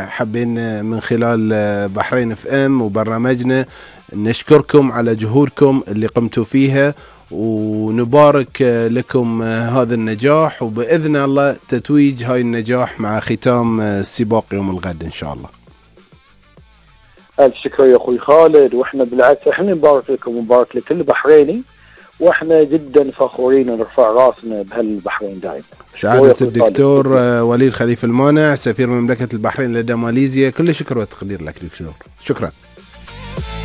حابين من خلال بحرين اف ام وبرنامجنا نشكركم على جهودكم اللي قمتوا فيها، ونبارك لكم هذا النجاح، وبإذن الله تتويج هاي النجاح مع ختام السباق يوم الغد إن شاء الله. ألف شكر يا أخوي خالد، وإحنا بالعكس إحنا نبارك لكم ومبارك لكل بحريني، وإحنا جدا فخورين ونرفع راسنا بهالبحرين دائما. سعادة الدكتور وليد خليفة المانع سفير مملكة البحرين لدى ماليزيا، كل شكر وتقدير لك دكتور، شكرا.